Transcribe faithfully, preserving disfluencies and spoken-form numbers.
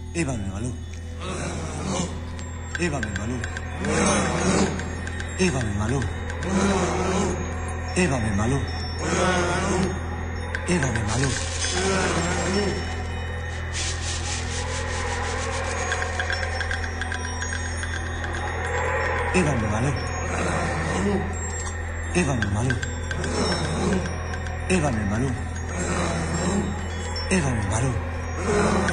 Évame, Malú. Évame, Malú. Évame, Malú. Évame, Malú. Évame, Malú. Évame, Malú. Évame, Malú. Évame, Malú. Évame, Malú.